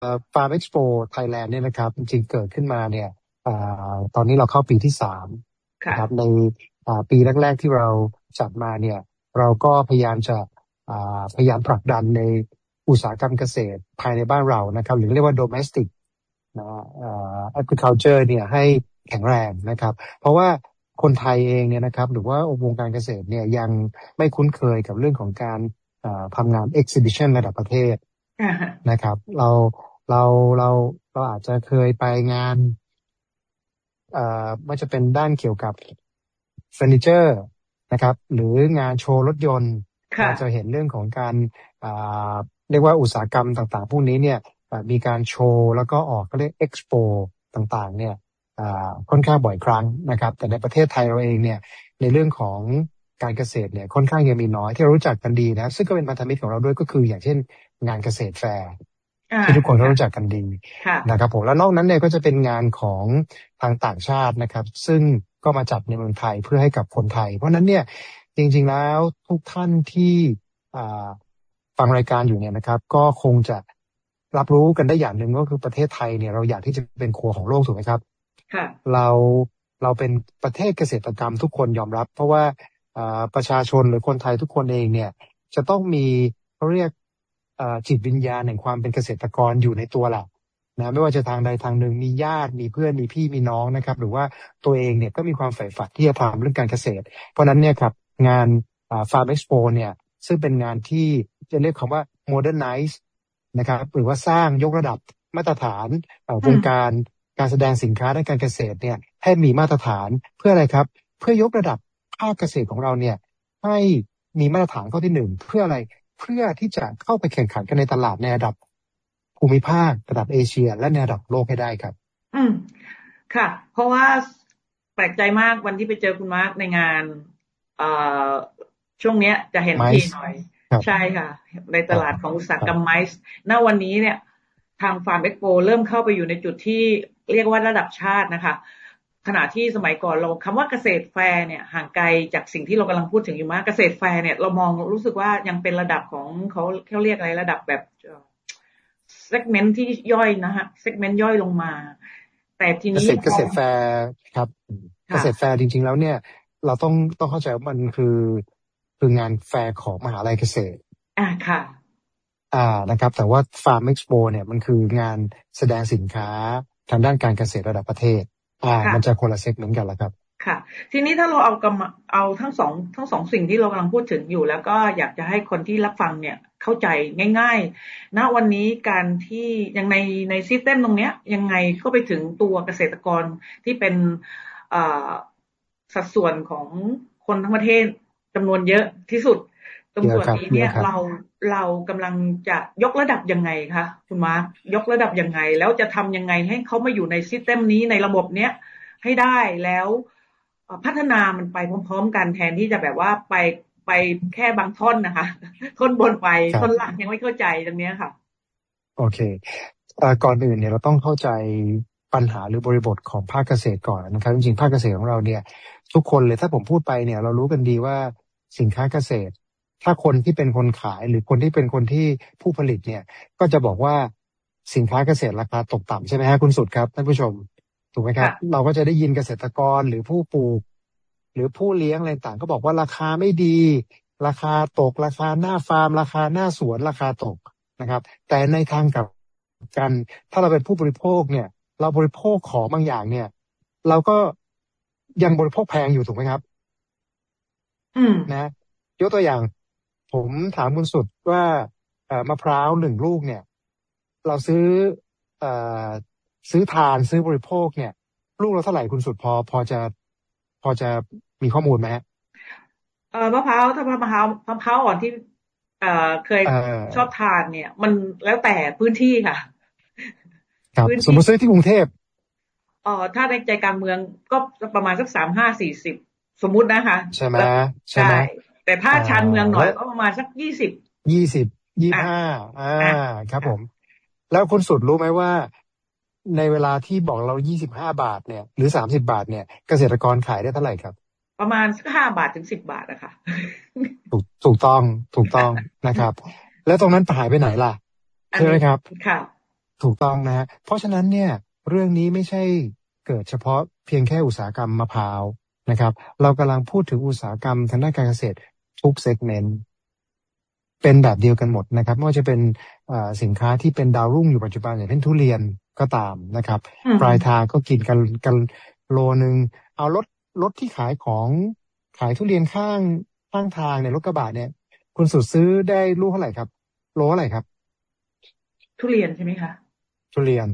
Farm Expo Thailand เนี่ยนะครับจริงๆเกิดขึ้นมาเนี่ยตอนนี้เราเข้าปีที่3นะครับในปีแรกๆที่เราจัดมาเนี่ยเราก็พยายามจะพยายามผลักดันในอุตสาหกรรมเกษตรภายในบ้านเรานะครับหรือเรียกว่า domestic นะagriculture เนี่ยให้แข็งแรงนะครับเพราะว่าคนไทยเองเนี่ยนะครับหรือว่าวงการเกษตรเนี่ยยังไม่คุ้นเคยกับเรื่องของการทำงาน exhibition ระดับประเทศนะครับเราเราเราอาจจะเคยไปงานไม่จะเป็นด้านเกี่ยวกับเฟอร์นิเจอร์นะครับหรืองานโชว์รถยนต์เราจะเห็นเรื่องของการเรียกว่าอุตสาหกรรมต่างๆพวกนี้เนี่ยมีการโชว์แล้วก็ออกก็เรียกเอ็กซ์โปต่างๆเนี่ยค่อนข้างบ่อยครั้งนะครับแต่ในประเทศไทยเราเองเนี่ยในเรื่องของการเกษตรเนี่ยค่อนข้างยังมีน้อยที่เรารู้จักกันดีนะซึ่งก็เป็นพันธมิตรของเราด้วยก็คืออย่างเช่นงานเกษตรแฟร์ที่ทุกคนก็รู้จักกันดีนะครับผมแล้วนอกนั้นเนี่ยก็จะเป็นงานของทางต่างชาตินะครับซึ่งก็มาจัดในเมืองไทยเพื่อให้กับคนไทยเพราะนั้นเนี่ยจริงๆแล้วทุกท่านที่ฟังรายการอยู่เนี่ยนะครับก็คงจะรับรู้กันได้อย่างหนึ่งก็คือประเทศไทยเนี่ยเราอยากที่จะเป็นครัวของโลกถูกไหมครับเราเป็นประเทศเกษตรกรรมทุกคนยอมรับเพราะว่าประชาชนหรือคนไทยทุกคนเองเนี่ยจะต้องมีเขาเรียกจิตวิญญาณแห่งความเป็นเกษตรกรอยู่ในตัวแหละนะไม่ว่าจะทางใดทางหนึ่งมีญาติมีเพื่อนมีพี่มีน้องนะครับหรือว่าตัวเองเนี่ยก็มีความใฝ่ฝันที่จะทำเรื่องการเกษตรเพราะนั้นเนี่ยครับงานFarm Expo เนี่ยซึ่งเป็นงานที่จะเรียกคำว่า modernize นะครับหรือว่าสร้างยกระดับมาตรฐานวงการแสดงสินค้าด้านการเกษตรเนี่ยให้มีมาตรฐานเพื่ออะไรครับเพื่อยกระดับภาคเกษตรของเราเนี่ยให้มีมาตรฐานข้อที่1เพื่ออะไรเพื่อที่จะเข้าไปแข่งขันกันในตลาดในระดับภูมิภาคระดับเอเชียและในระดับโลกให้ได้ครับค่ะเพราะว่าแปลกใจมากวันที่ไปเจอคุณมาร์คในงานช่วงเนี้ยจะเห็นทีหน่อยใช่ค่ะในตลาดของอุตสาหกรรมไมซ์ณวันนี้เนี่ยทางฟาร์มเอ็กโปเริ่มเข้าไปอยู่ในจุดที่เรียกว่าระดับชาตินะคะขณะที่สมัยก่อนเราคำว่าเกษตรแฟร์เนี่ยห่างไกลจากสิ่งที่เรากำลังพูดถึงอยู่มากเกษตรแฟร์เนี่ยเรามองรู้สึกว่ายังเป็นระดับของเขาเรียกอะไรระดับแบบเซกเมนต์ที่ย่อยนะฮะเซกเมนต์ย่อยลงมาแต่ทีนี้เกษตรแฟร์ครับเกษตรแฟร์จริงๆแล้วเนี่ยเราต้องเข้าใจว่ามันคืองานแฟร์ของมหาลัยเกษตรค่ะนะครับแต่ว่า Farm Expo เนี่ยมันคืองานแสดงสินค้าทางด้านการเกษตรระดับประเทศมันจะคนละเซกเมนต์กันแล้วครับค่ะทีนี้ถ้าเราเอาทั้งสองสิ่งที่เรากำลังพูดถึงอยู่แล้วก็อยากจะให้คนที่รับฟังเนี่ยเข้าใจง่ายๆณวันนี้การที่ยังในซิสเต็มตรงเนี้ยยังไงก็ไปถึงตัวเกษตรกรที่เป็นสัดส่วนของคนทั้งประเทศจำนวนเยอะที่สุดตรงส่วนนี้เนี่ยเรากำลังจะยกระดับยังไงคะคุณมาร์คยกระดับยังไงแล้วจะทำยังไงให้เขามาอยู่ในซิสเต็มนี้ในระบบเนี้ยให้ได้แล้วพัฒนามันไปพร้อมๆกันแทนที่จะแบบว่าไปแค่บางท่อนนะคะท่อนบนไปท่อนล่างยังไม่เข้าใจตรงนี้ค่ะโอเคก่อนอื่นเนี่ยเราต้องเข้าใจปัญหาหรือบริบทของภาคเกษตรก่อนนะครับจริงๆภาคเกษตรของเราเนี่ยทุกคนเลยถ้าผมพูดไปเนี่ยเรารู้กันดีว่าสินค้าเกษตรถ้าคนที่เป็นคนขายหรือคนที่เป็นคนที่ผู้ผลิตเนี่ยก็จะบอกว่าสินค้าเกษตรราคาตกต่ำใช่ไหมฮะคุณสุดครับท่านผู้ชมถูกไหมครับเราก็จะได้ยินเกษตรกรหรือผู้ปลูกหรือผู้เลี้ยงอะไรต่างก็บอกว่าราคาไม่ดีราคาตกราคาหน้าฟาร์มราคาหน้าสวนราคาตกนะครับแต่ในทางกลับกันถ้าเราเป็นผู้บริโภคเนี่ยเราบริโภคของบางอย่างเนี่ยเราก็ยังบริโภคแพงอยู่ถูกไหมครับนะยกตัวอย่างผมถามคุณสุดว่ามะพร้าว1 ลูกเนี่ยเราซื้อทานซื้อบริโภคเนี่ยลูกเราเท่าไหร่คุณสุดพอจะมีข้อมูลไหมมะพร้าวถ้ามะพร้าวอ่อนที่เคยชอบทานเนี่ยมันแล้วแต่พื้นที่ค่ะครับสมมติซื้อที่กรุงเทพถ้าในใจกลางเมืองก็ประมาณสัก35-40สมมุตินะคะใช่ไหมแต่ถ้าชานเมืองหน่อยก็ประมาณสัก 25ครับผมแล้วคุณสุดรู้ไหมว่าในเวลาที่บอกเรา25 บาทเนี่ยหรือ30 บาทเนี่ยเกษตรกรขายได้เท่าไหร่ครับประมาณสัก5 บาทถึง10 บาทนะคะถูกต้องนะครับแล้วตรงนั้นหายไปไหนล่ะใช่ไหมครับค่ะถูกต้องนะฮะเพราะฉะนั้นเนี่ยเรื่องนี้ไม่ใช่เกิดเฉพาะเพียงแค่อุตสาหกรรมมะพร้าวนะครับเรากำลังพูดถึงอุตสาหกรรมทางด้านการเกษตรทุกเซกเมนต์เป็นแบบเดียวกันหมดนะครับไม่ว่าจะเป็นสินค้าที่เป็นดาวรุ่งอยู่ปัจจุบันอย่างเช่นทุเรียนก็ตามนะครับปลายทางก็กินกันโลนึงเอารถที่ขายทุเรียนข้างทางเนี่ยรถกระบะเนี่ยคุณสุดซื้อได้ลูกเท่าไหร่ครับโลเท่าไหร่ครับทุเรียนใช่ไหมคะทุเรียน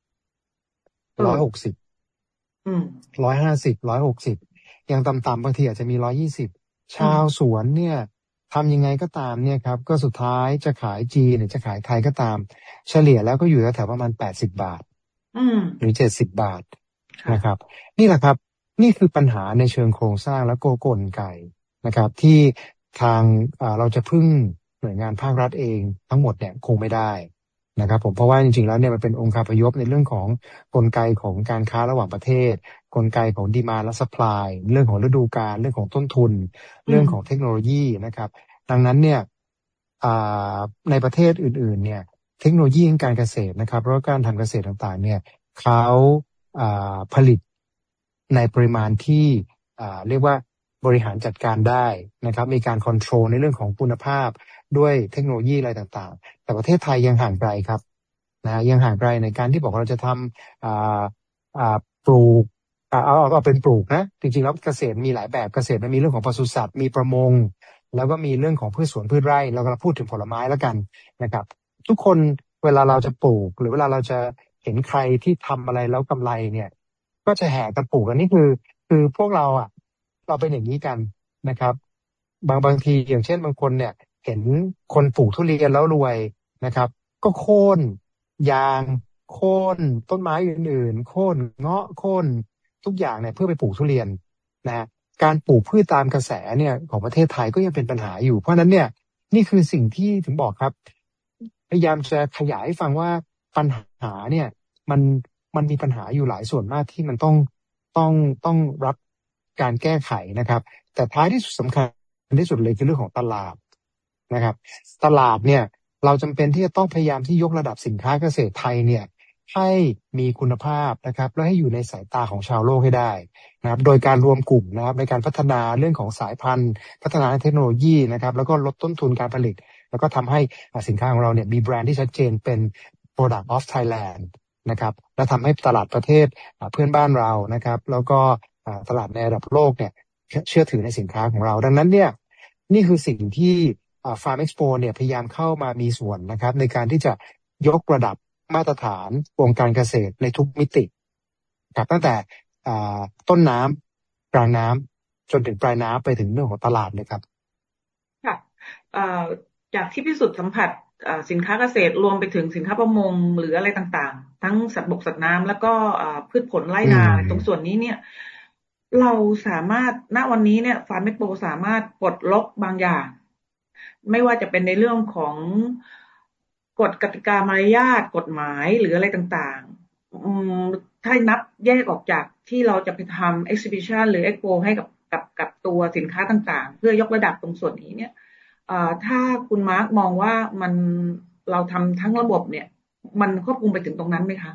160150 160อย่างต่ำๆบางทีอาจจะมี120ชาวสวนเนี่ยทำยังไงก็ตามเนี่ยครับก็สุดท้ายจะขายจีนหรือจะขายไทยก็ตามเฉลี่ยแล้วก็อยู่แถวๆประมาณ80 บาทหรือ70 บาทนะครับนี่แหละครับนี่คือปัญหาในเชิงโครงสร้างและกลไกนะครับที่ทางเราจะพึ่งหน่วยงานภาครัฐเองทั้งหมดเนี่ยคงไม่ได้นะครับผมเพราะว่าจริงๆแล้วเนี่ยมันเป็นองค์คาพยพในเรื่องของกลไกของการค้าระหว่างประเทศกลไกของดีมานด์และซัพพลายเรื่องของฤดูกาลเรื่องของต้นทุนเรื่องของเทคโนโลยีนะครับดังนั้นเนี่ยในประเทศอื่นๆเนี่ยเทคโนโลยีการเกษตรนะครับแล้วก็การทำเกษตรต่างๆเนี่ยเขาผลิตในปริมาณที่เรียกว่าบริหารจัดการได้นะครับมีการคอนโทรลในเรื่องของคุณภาพด้วยเทคโนโลยีอะไรต่างๆแต่ประเทศไทยยังห่างไกลครับนะยังห่างไกลในการที่บอกเราจะทำปลูกเอาเป็นปลูกนะจริงๆแล้วเกษตรมีหลายแบบเกษตรมันมีเรื่องของปศุสัตว์มีประมงแล้วก็มีเรื่องของพืชสวนพืชไร่เรากำลังพูดถึงผลไม้แล้วกันนะครับทุกคนเวลาเราจะปลูกหรือเวลาเราจะเห็นใครที่ทำอะไรแล้วกำไรเนี่ยก็จะแห่กันปลูกกันนี่คือพวกเราเราเป็นอย่างนี้กันนะครับบางทีอย่างเช่นบางคนเนี่ยเห็นคนปลูกทุเรียนแล้วรวยนะครับก็โค่นยางโค่นต้นไม้อื่นๆโค่นเงาะโค่นทุกอย่างเนี่ยเพื่อไปปลูกทุเรียนนะการปลูกพืชตามกระแสเนี่ยของประเทศไทยก็ยังเป็นปัญหาอยู่เพราะนั้นเนี่ยนี่คือสิ่งที่ถึงบอกครับพยายามจะขยายให้ฟังว่าปัญหาเนี่ยมันมันมีปัญหาอยู่หลายส่วนมากที่มันต้องรับการแก้ไขนะครับแต่ท้ายที่สุดสำคัญที่สุดเลยคือเรื่องของตลาดนะครับตลาดเนี่ยเราจำเป็นที่จะต้องพยายามที่ยกระดับสินค้าเกษตรไทยเนี่ยให้มีคุณภาพนะครับและให้อยู่ในสายตาของชาวโลกให้ได้นะครับโดยการรวมกลุ่มนะครับในการพัฒนาเรื่องของสายพันธุ์พัฒนาเทคโนโลยีนะครับแล้วก็ลดต้นทุนการผลิตแล้วก็ทำให้สินค้าของเราเนี่ยมีแบรนด์ที่ชัดเจนเป็น Product of Thailand นะครับและทำให้ตลาดประเทศเพื่อนบ้านเรานะครับแล้วก็ตลาดในระดับโลกเนี่ยเชื่อถือในสินค้าของเราดังนั้นเนี่ยนี่คือสิ่งที่Farm Expo เนี่ยพยายามเข้ามามีส่วนนะครับในการที่จะยกระดับมาตรฐานวงการเกษตรในทุกมิติครับตั้งแต่ต้นน้ำกลางน้ำจนถึงปลายน้ำไปถึงเรื่องของตลาดเลยครับค่ะจากที่พิสูจน์สัมผัสสินค้าเกษตรรวมไปถึงสินค้าประมงหรืออะไรต่างๆทั้งสัตว์บกสัตว์น้ำแล้วก็พืชผลไร่นาตรงส่วนนี้เนี่ยเราสามารถณวันนี้เนี่ยฟาร์มเอ็กโปสามารถปลดล็อกบางอย่างไม่ว่าจะเป็นในเรื่องของกฎกติกามารยาทกฎหมายหรืออะไรต่างๆถ้านับแยกออกจากที่เราจะไปทำ exhibition หรือ expo ให้กับตัวสินค้าต่างๆเพื่อยกระดับตรงส่วนนี้เนี่ยถ้าคุณมาร์กมองว่าเราทำทั้งระบบเนี่ยมันครอบคลุมไปถึงตรงนั้นไหมคะ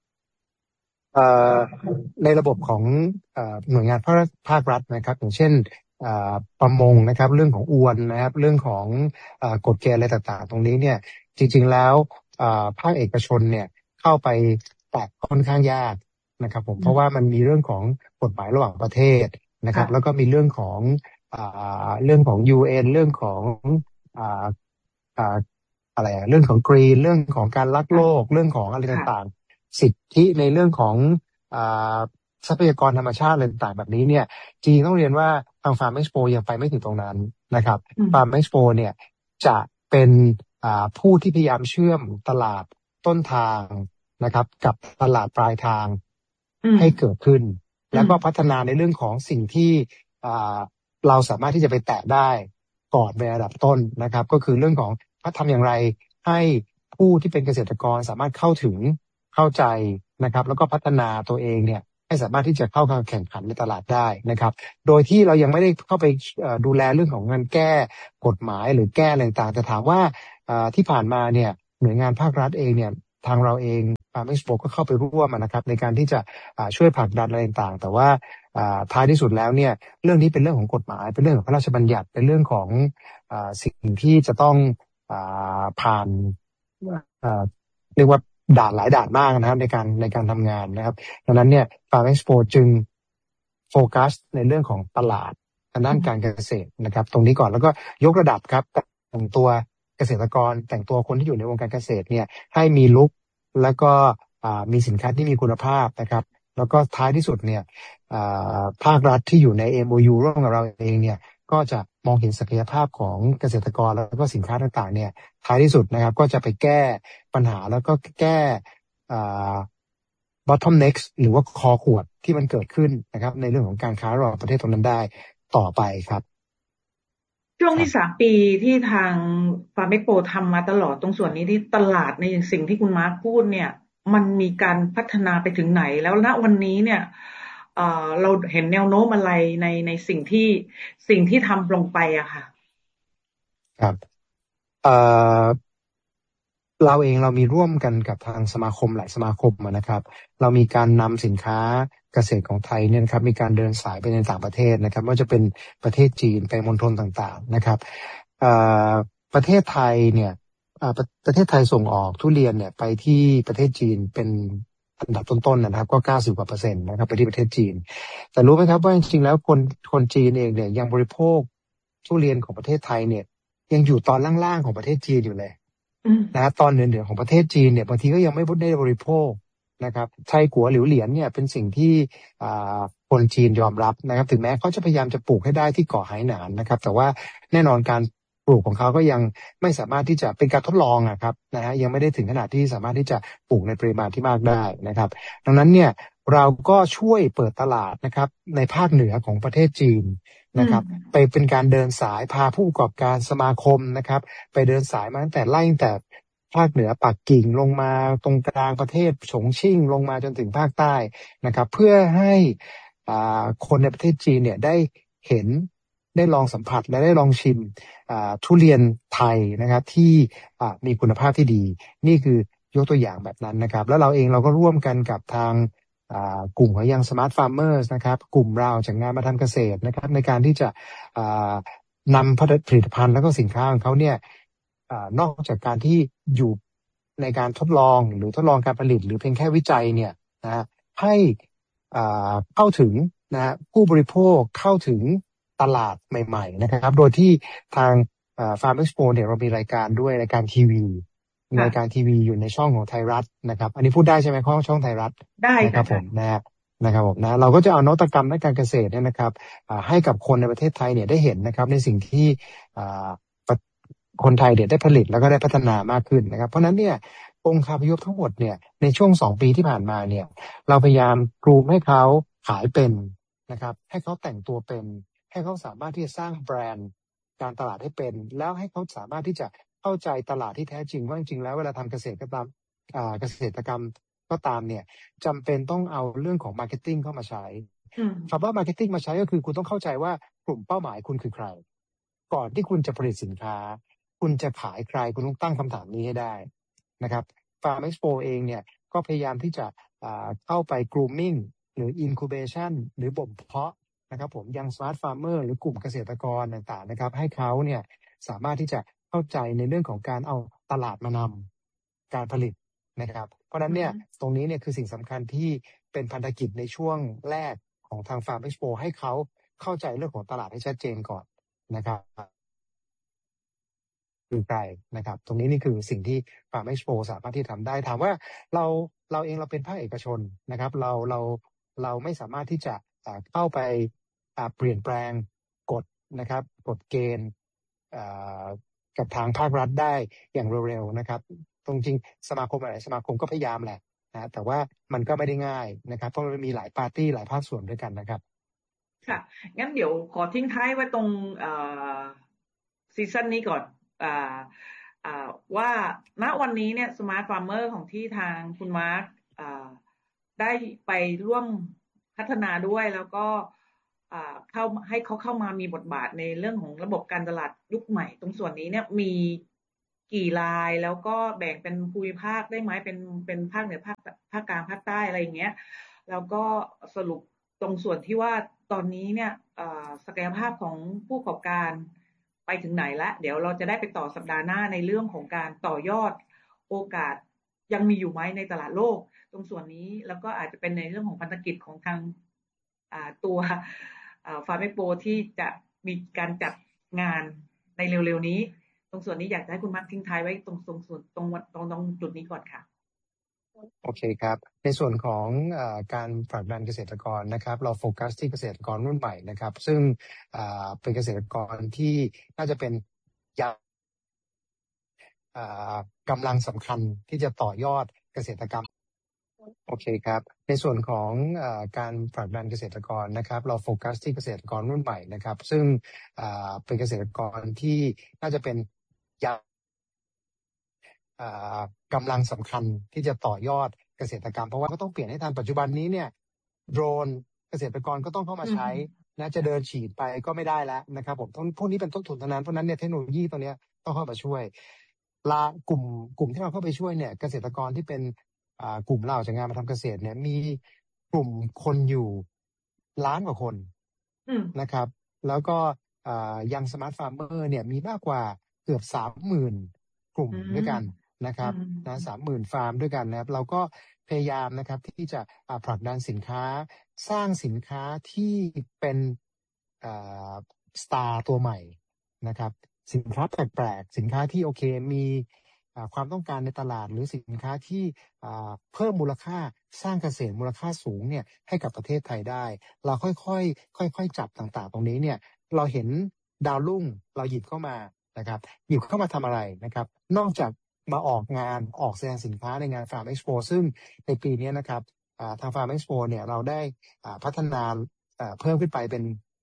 ในระบบของหน่วยงานภาครัฐนะครับอย่างเช่นประมงนะครับเรื่องของอวนนะครับเรื่องของกฎเกณฑ์อะไรต่างๆตรงนี้เนี่ยจริงๆแล้วภาคเอกชนเนี่ยเข้าไปแตะค่อนข้างยากนะครับผมเพราะว่ามันมีเรื่องของกฎหมายระหว่างประเทศนะครับแล้วก็มีเรื่องของUN เรื่องของอะไรเรื่องของกรีนเรื่องของการรักโลกเรื่องของอะไรต่างๆสิทธิในเรื่องของทรัพยากรธรรมชาติอะไรต่างๆแบบนี้เนี่ยจริงต้องเรียนว่าทาง Farm Expo ยังไปไม่ถึงตรงนั้นนะครับ Farm Expo เนี่ยจะเป็นผู้ที่พยายามเชื่อมตลาดต้นทางนะครับกับตลาดปลายทางให้เกิดขึ้นแล้วก็พัฒนาในเรื่องของสิ่งที่เราสามารถที่จะไปแตะได้ก่อนในระดับต้นนะครับก็คือเรื่องของทำอย่างไรให้ผู้ที่เป็นเกษตรกรสามารถเข้าถึงเข้าใจนะครับแล้วก็พัฒนาตัวเองเนี่ยให้สามารถที่จะเข้าแข่งขันในตลาดได้นะครับโดยที่เรายังไม่ได้เข้าไปดูแลเรื่องของงานแก้กฎหมายหรือแก้อะไรต่างแต่ถามว่าที่ผ่านมาเนี่ยหน่วยงานภาครัฐเองเนี่ยทางเราเองFarm Expo ก็เข้าไปร่วมนะครับในการที่จะช่วยผลักดันอะไรต่างๆแต่ว่าท้ายที่สุดแล้วเนี่ยเรื่องนี้เป็นเรื่องของกฎหมายเป็นเรื่องของพระราชบัญญัติเป็นเรื่องของสิ่งที่จะต้องผ่านเรียกว่าด่านหลายด่านมากนะครับในการทำงานนะครับดังนั้นเนี่ย Farm Expo จึงโฟกัสในเรื่องของตลาดทางด้านการเกษตรนะครับตรงนี้ก่อนแล้วก็ยกระดับครับแต่งตัวเกษตรกรแต่งตัวคนที่อยู่ในวงการเกษตรเนี่ยให้มีลุคแล้วก็มีสินค้าที่มีคุณภาพนะครับแล้วก็ท้ายที่สุดเนี่ยภาครัฐที่อยู่ใน MOU ร่วมกับเราเองเนี่ยก็จะมองเห็นศักยภาพของเกษตรกรแล้วก็สินค้าต่างๆเนี่ยท้ายที่สุดนะครับก็จะไปแก้ปัญหาแล้วก็แก้bottleneck หรือว่าคอขวดที่มันเกิดขึ้นนะครับในเรื่องของการค้าระหว่างประเทศตรงนั้นได้ต่อไปครับช่วงที่3 ปีที่ทางฟาร์มเอ็กโปทำมาตลอดตรงส่วนนี้ที่ตลาดในสิ่งที่คุณมาร์คพูดเนี่ยมันมีการพัฒนาไปถึงไหนแล้วณวันนี้เนี่ยเราเห็นแนวโน้มอะไรในสิ่งที่ทำลงไปอะค่ะครับเรามีร่วมกันกับทางสมาคมหลายสมาคมนะครับเรามีการนำสินค้าเกษตรของไทยเนี่ยนะครับมีการเดินสายไปในต่างประเทศนะครับไม่ว่าจะเป็นประเทศจีนไปมณฑลต่างๆนะครับประเทศไทยเนี่ยประเทศไทยส่งออกทุเรียนเนี่ยไปที่ประเทศจีนเป็นอันดับต้นๆนะครับก็90%นะครับไปที่ประเทศจีนแต่รู้ไหมครับว่าจริงๆแล้วคนจีนเองเนี่ยยังบริโภคทุเรียนของประเทศไทยเนี่ยยังอยู่ตอนล่างๆของประเทศจีนอยู่เลยนะตอนเหนือๆของประเทศจีนเนี่ยบางทีก็ยังไม่ได้บริโภคนะครับไทยกัวหลิวเหลียนเนี่ยเป็นสิ่งที่คนจีนยอมรับนะครับถึงแม้เขาจะพยายามจะปลูกให้ได้ที่เกาะไหหนานนะครับแต่ว่าแน่นอนการปลูกของเขาก็ยังไม่สามารถที่จะเป็นการทดลองครับนะฮะยังไม่ได้ถึงขนาดที่สามารถที่จะปลูกในปริมาณที่มากได้นะครับดังนั้นเนี่ยเราก็ช่วยเปิดตลาดนะครับในภาคเหนือของประเทศจีนนะครับไปเป็นการเดินสายพาผู้ประกอบการสมาคมนะครับไปเดินสายมาตั้งแต่ภาคเหนือปักกิ่งลงมาตรงกลางประเทศฉงชิ่งลงมาจนถึงภาคใต้นะครับเพื่อให้คนในประเทศจีนเนี่ยได้เห็นได้ลองสัมผัสและได้ลองชิมทุเรียนไทยนะครับที่มีคุณภาพที่ดีนี่คือยกตัวอย่างแบบนั้นนะครับแล้วเราเองเราก็ร่วมกันกับทางกลุ่มของยังสมาร์ทฟาร์มเมอร์นะครับกลุ่มเราจากงานมาทำเกษตรนะครับในการที่จะนำผลิตภัณฑ์แล้วก็สินค้าของเขาเนี่ยนอกจากการที่อยู่ในการทดลองหรือทดลองการผลิตหรือเพียงแค่วิจัยเนี่ยนะให้เข้าถึงนะผู้บริโภคเข้าถึงตลาดใหม่ๆนะครับโดยที่ทางFarm Expo เนี่ยเรามีรายการด้วยรายการทีวีอยู่ในช่องของไทยรัฐนะครับอันนี้พูดได้ใช่ไหมข้อช่องไทยรัฐได้นะครับผมนะครับผมนะเราก็จะเอานวัตกรรมด้านการเกษตรเนี่ยนะครับให้กับคนในประเทศไทยเนี่ยได้เห็นนะครับในสิ่งที่คนไทยเนี่ยได้ผลิตแล้วก็ได้พัฒนามากขึ้นนะครับเพราะนั้นเนี่ยองค์คาพยพทั้งหมดเนี่ยในช่วง2 ปีที่ผ่านมาเนี่ยเราพยายามกรูมให้เขาขายเป็นนะครับให้เขาแต่งตัวเป็นให้เขาสามารถที่จะสร้างแบรนด์การตลาดให้เป็นแล้วให้เขาสามารถที่จะเข้าใจตลาดที่แท้จริงว่าจริงๆแล้วเวลาทำเกษตรก็ตามเกษตรกรรมก็ตามเนี่ยจำเป็นต้องเอาเรื่องของมาร์เก็ตติ้งเข้ามาใช้คำว่ามาร์เก็ตติ้งมาใช้ก็คือคุณต้องเข้าใจว่ากลุ่มเป้าหมายคุณคือใครก่อนที่คุณจะผลิตสินค้าคุณจะขายใครคุณต้องตั้งคำถามนี้ให้ได้นะครับ Farm Expo เองเนี่ยก็พยายามที่จะเข้าไป grooming หรือ incubation หรือบ่มเพาะนะครับผมยัง smart farmer หรือกลุ่มเกษตรกรต่างๆนะครับให้เขาเนี่ยสามารถที่จะเข้าใจในเรื่องของการเอาตลาดมานำการผลิตนะครับเพราะนั้นเนี่ยตรงนี้เนี่ยคือสิ่งสำคัญที่เป็นพันธกิจในช่วงแรกของทาง Farm Expo ให้เขาเข้าใจเรื่องของตลาดให้ชัดเจนก่อนนะครับคือใครนะครับตรงนี้นี่คือสิ่งที่ Farm Expo สามารถที่ทำได้ถามว่าเราเองเราเป็นภาคเอกชนนะครับเราไม่สามารถที่จะเข้าไปเปลี่ยนแปลงกฎนะครับกฎเกณฑ์กับทางภาครัฐได้อย่างเร็วๆนะครับตรงจริงสมาคมหลายสมาคมก็พยายามแหละนะแต่ว่ามันก็ไม่ได้ง่ายนะครับเพราะมันมีหลายปาร์ตี้หลายภาคส่วนด้วยกันนะครับค่ะงั้นเดี๋ยวขอทิ้งท้ายไว้ตรงซีซั่นนี้ก่อนว่าณวันนี้เนี่ยสมาร์ทฟาร์มเมอร์ของที่ทางคุณมาร์คได้ไปร่วมพัฒนาด้วยแล้วก็ให้เขาเข้ามามีบทบาทในเรื่องของระบบการตลาดยุคใหม่ตรงส่วนนี้เนี่ยมีกี่รายแล้วก็แบ่งเป็นภูมิภาคได้ไหมเป็นภาคเหนือภาคกลางภาคใต้อะไรอย่างเงี้ยแล้วก็สรุปตรงส่วนที่ว่าตอนนี้เนี่ยศักยภาพของผู้ประกอบการไปถึงไหนละเดี๋ยวเราจะได้ไปต่อสัปดาห์หน้าในเรื่องของการต่อยอดโอกาสยังมีอยู่ไหมในตลาดโลกตรงส่วนนี้แล้วก็อาจจะเป็นในเรื่องของพันธกิจของทางตัวฟาร์มเอ็กโปที่จะมีการจัดงานในเร็วๆนี้ตรงส่วนนี้อยากจะให้คุณมาร์คทิ้งท้ายไว้ตรงส่วนตรงจุดนี้ก่อนค่ะโอเคครับในส่วนของการผลักดันเกษตรกรนะครับเราโฟกัสที่เกษตรกรรุ่นใหม่นะครับซึ่งเป็นเกษตรกรที่น่าจะเป็นยังกำลังสำคัญที่จะต่อยอดเกษตรกรรมโอเคครับในส่วนของการผลักดันเกษตรกรนะครับเราโฟกัสที่เกษตรกรรุ่นใหม่นะครับซึ่งเป็นเกษตรกรที่น่าจะเป็นยัง กำลังสำคัญที่จะต่อยอดเกษตรกรรมเพราะว่าก็ต้องเปลี่ยนให้ทันปัจจุบันนี้เนี่ยโดรนเกษตรกรก็ต้องเข้ามาใช้นะจะเดินฉีดไปก็ไม่ได้แล้วนะครับผมพวกนี้เป็นต้นทุนทั้งนั้นเพราะนั้นเนี่ยเทคโนโลยีตัวนี้ต้องเข้ามาช่วยลากลุ่มที่เราเข้าไปช่วยเนี่ยเกษตรกรที่เป็นกลุ่มเราจากงานมาทำเกษตรเนี่ยมีกลุ่มคนอยู่ล้านกว่าคนนะครับแล้วก็ยังสมาร์ทฟาร์มเมอร์เนี่ยมีมากกว่าเกือบ30,000กลุ่มด้วยกัน นะครับ30,000ฟาร์มด้วยกันนะครับเราก็พยายามนะครับที่จะผลักดันสินค้าสร้างสินค้าที่เป็นสตาร์ตัวใหม่นะครับสินค้าแปลกๆสินค้าที่โอเคมีความต้องการในตลาดหรือสินค้าที่เพิ่มมูลค่าสร้างเกษตรมูลค่าสูงเนี่ยให้กับประเทศไทยได้เราค่อยๆจับต่างๆตรงนี้เนี่ยเราเห็นดาวรุ่งเราหยิบเข้ามานะครับหยิบเข้ามาทำอะไรนะครับนอกจากมาออกงานออกแสดงสินค้าในงาน Farm Expo ซึ่งในปีนี้นะครับทาง Farm Expo เนี่ยเราได้พัฒนาเพิ่มขึ้นไปเป็น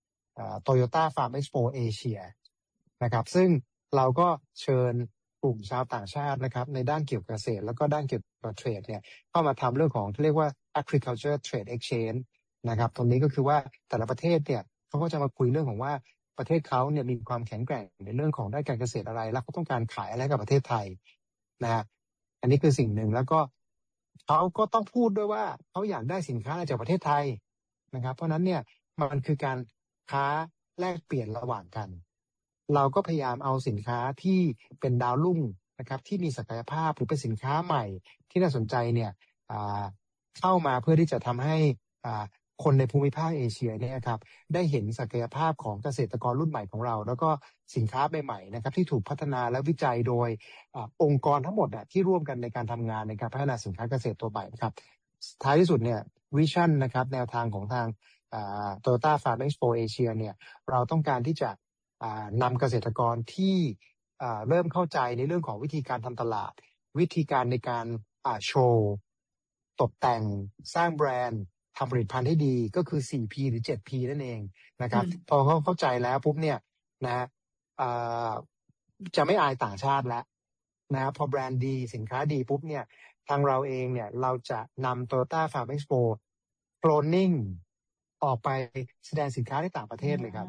Toyota Farm Expo Asia นะครับซึ่งเราก็เชิญกลุ่มชาวต่างชาตินะครับในด้านเกี่ยวกับเกษตรแล้วก็ด้านเกี่ยวกับเทรดเนี่ยเข้ามาทำเรื่องของที่เรียกว่า agriculture trade exchange นะครับตรงนี้ก็คือว่าแต่ละประเทศเนี่ยเขาก็จะมาคุยเรื่องของว่าประเทศเขาเนี่ยมีความแข็งแกร่งในเรื่องของด้านการเกษตรอะไรแล้วเขาต้องการขายอะไรกับประเทศไทยนะฮะอันนี้คือสิ่งหนึ่งแล้วก็เขาก็ต้องพูดด้วยว่าเขาอยากได้สินค้าจากประเทศไทยนะครับเพราะนั้นเนี่ยมันคือการค้าแลกเปลี่ยนระหว่างกันเราก็พยายามเอาสินค้าที่เป็นดาวรุ่งนะครับที่มีศักยภาพหรือเป็นสินค้าใหม่ที่น่าสนใจเนี่ยเข้ามาเพื่อที่จะทำให้คนในภูมิภาคเอเชียเนี่ยครับได้เห็นศักยภาพของเกษตรกรรุ่นใหม่ของเราแล้วก็สินค้าใหม่ๆนะครับที่ถูกพัฒนาและวิจัยโดยองค์กรทั้งหมดที่ร่วมกันในการทำงานในการพัฒนาสินค้าเกษตรตัวใหม่นะครับท้ายที่สุดเนี่ยวิชั่นนะครับแนวทางของทางToyota Farm Expo Asia เนี่ยเราต้องการที่จะนำเกษตรกรที่เริ่มเข้าใจในเรื่องของวิธีการทำตลาดวิธีการในการโชว์ตกแต่งสร้างแบรนด์ทำผลิตภัณฑ์ให้ดีก็คือ 4P หรือ 7P นั่นเองนะครับพอเขาเข้าใจแล้วปุ๊บเนี่ยนะจะไม่อายต่างชาติแล้วนะพอแบรนด์ดีสินค้าดีปุ๊บเนี่ยทางเราเองเนี่ยเราจะนำ Toyota Farm Expo Cloning ออกไปแสดงสินค้าในต่างประเทศเลยครับ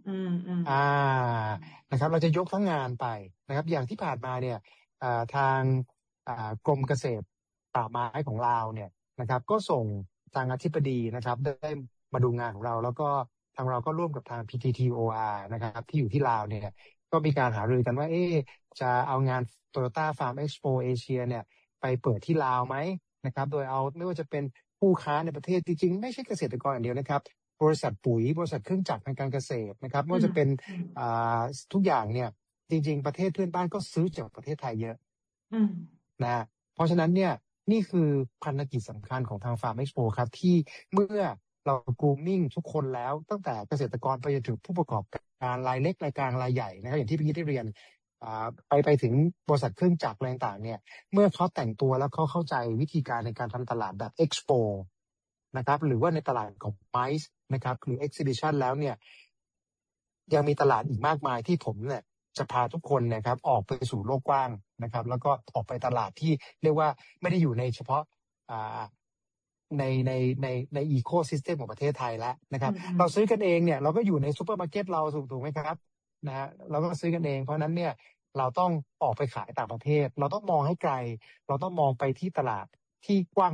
นะครับเราจะยกทั้งงานไปนะครับอย่างที่ผ่านมาเนี่ยทางกรมเกษตรป่าไม้ของลาวเนี่ยนะครับก็ส่งทางอธิบดีนะครับได้มาดูงานของเราแล้วก็ทางเราก็ร่วมกับทาง PTTOR นะครับที่อยู่ที่ลาวเนี่ยก็มีการหารือกันว่าจะเอางาน Toyota Farm Expo Asia เนี่ยไปเปิดที่ลาวไหมนะครับโดยเอาไม่ว่าจะเป็นผู้ค้าในประเทศจริงๆไม่ใช่เกษตรกรอย่างเดียวนะครับบริษัทปุ๋ยบริษัทเครื่องจักรทางการเกษตรนะครับไม่ว่าจะเป็นทุกอย่างเนี่ยจริงๆประเทศเพื่อนบ้านก็ซื้อจากประเทศไทยเยอะนะเพราะฉะนั้นเนี่ยนี่คือพันธกิจสำคัญของทาง Farm Expo ครับที่เมื่อเรา grooming ทุกคนแล้วตั้งแต่เกษตรกรไปจนถึงผู้ประกอบการรายเล็กรายกลางรายใหญ่นะครับอย่างที่พี่ได้เรียนไปถึงบริษัทเครื่องจักรอะไรต่างๆเนี่ยเมื่อเขาแต่งตัวแล้วเขาเข้าใจวิธีการในการทำตลาดแบบ Expo นะครับหรือว่าในตลาดของ MICE นะครับหรือ Exhibition แล้วเนี่ยยังมีตลาดอีกมากมายที่ผมเนี่ยจะพาทุกคนนะครับออกไปสู่โลกกว้างนะครับแล้วก็ออกไปตลาดที่เรียกว่าไม่ได้อยู่ในเฉพาะในอีโคซิสเต็มของประเทศไทยแล้วนะครับเราซื้อกันเองเนี่ยเราก็อยู่ในซูเปอร์มาร์เก็ตเราถูกไหมครับนะฮะเราก็ซื้อกันเองเพราะนั้นเนี่ยเราต้องออกไปขายต่างประเทศเราต้องมองให้ไกลเราต้องมองไปที่ตลาดที่กว้าง